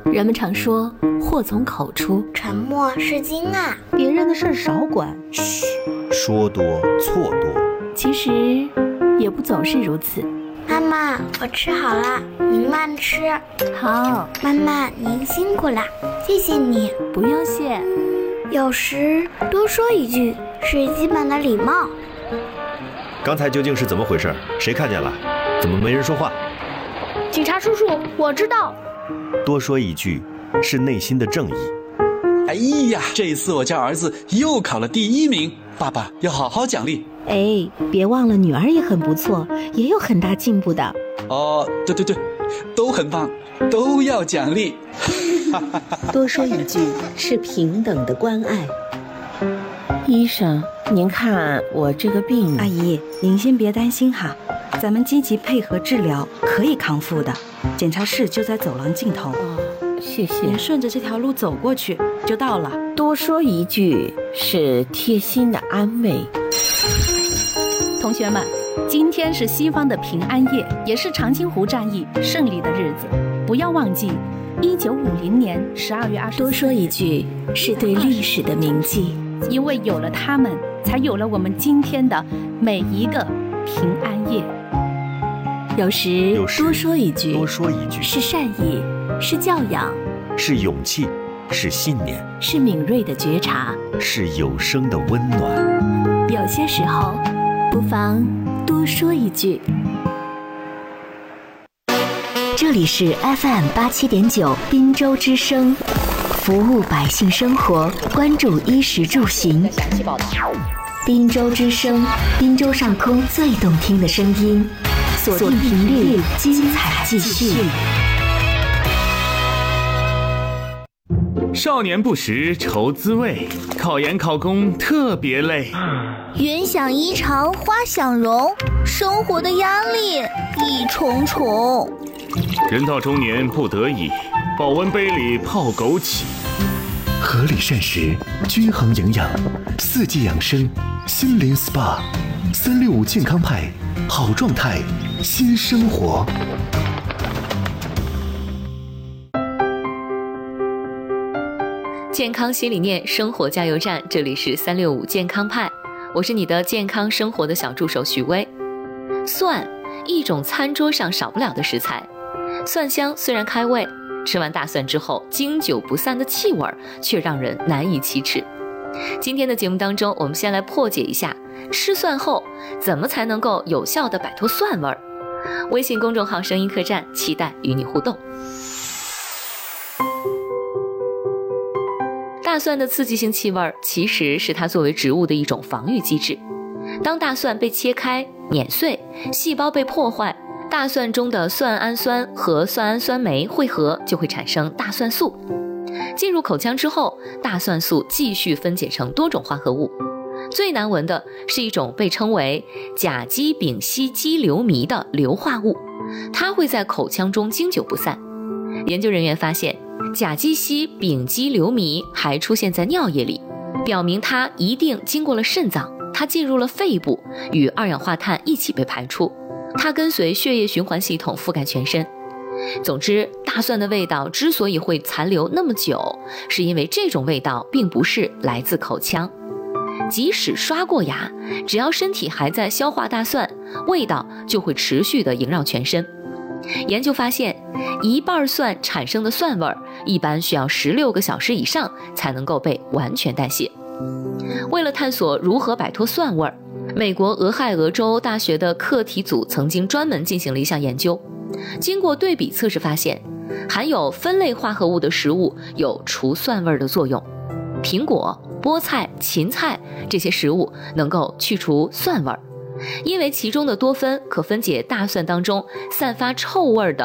人们常说祸从口出， 沉默是金啊， 别人的事少管。 嘘，说多错多。 其实也不总是如此。 妈妈，我吃好了，您慢吃。 好， 妈妈您辛苦了，谢谢你。 不用谢。 有时多说一句是基本的礼貌。 刚才究竟是怎么回事？谁看见了？怎么没人说话？ 警察叔叔，我知道。 多说一句是内心的正义。 哎呀，这次我家儿子又考了第1名，爸爸要好好奖励。 哎，别忘了女儿也很不错，也有很大进步的。 哦，对，都很棒，都要奖励。 多说一句是平等的关爱。 医生，您看我这个病…… 阿姨，您先别担心哈，咱们积极配合治疗，可以康复的。检查室就在走廊尽头。 谢谢。 您顺着这条路走过去就到了。 多说一句是贴心的安慰。 同学们，今天是西方的平安夜，也是长津湖战役胜利的日子。不要忘记，1950年12月24日。 多说一句是对历史的铭记， 因为有了他们，才有了我们今天的每一个平安夜。 有时多说一句是善意，是教养， 是勇气，是信念， 是敏锐的觉察， 是有声的温暖。 有些时候不妨多说一句。这里是 FM87.9 滨州之声，服务百姓生活，关注衣食住行。滨州之声，滨州上空最动听的声音，锁定频率，精彩继续。 少年不识愁滋味，考研考公特别累。 云想衣裳花想容，生活的压力一重重。 人到中年不得已，保温杯里泡枸杞。 合理膳食，均衡营养，四季养生，心灵 SPA，365健康派，好状态，新生活。 健康新理念，生活加油站，这里是365健康派，我是你的健康生活的小助手许巍。蒜，一种餐桌上少不了的食材，蒜香虽然开胃，吃完大蒜之后经久不散的气味却让人难以启齿。今天的节目当中，我们先来破解一下吃蒜后怎么才能够有效地摆脱蒜味儿。微信公众号声音客栈期待与你互动。大蒜的刺激性气味其实是它作为植物的一种防御机制。当大蒜被切开碾碎，细胞被破坏，大蒜中的蒜氨酸和蒜氨酸酶汇合，就会产生大蒜素。进入口腔之后，大蒜素继续分解成多种化合物，最难闻的是一种被称为甲基丙烯基硫醚的硫化物，它会在口腔中经久不散。研究人员发现，甲基烯丙基硫醚还出现在尿液里，表明它一定经过了肾脏，它进入了肺部，与二氧化碳一起被排出，它跟随血液循环系统覆盖全身。总之，大蒜的味道之所以会残留那么久，是因为这种味道并不是来自口腔。即使刷过牙，只要身体还在消化大蒜，味道就会持续地萦绕全身。研究发现，一半蒜产生的蒜味一般需要16个小时以上才能够被完全代谢。为了探索如何摆脱蒜味，美国俄亥俄州大学的课题组曾经专门进行了一项研究。经过对比测试发现，含有酚类化合物的食物有除蒜味的作用。苹果、菠菜、芹菜这些食物能够去除蒜味，因为其中的多酚可分解大蒜当中散发臭味的